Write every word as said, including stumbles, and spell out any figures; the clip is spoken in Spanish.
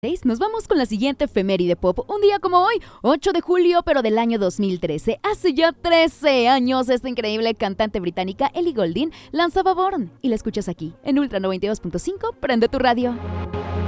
Nos vamos con la siguiente efeméride pop. Un día como hoy, ocho de julio, pero del año dos mil trece. Hace ya trece años, esta increíble cantante británica Ellie Goulding lanzaba Born. Y la escuchas aquí, en Ultra noventa y dos punto cinco. Prende tu radio.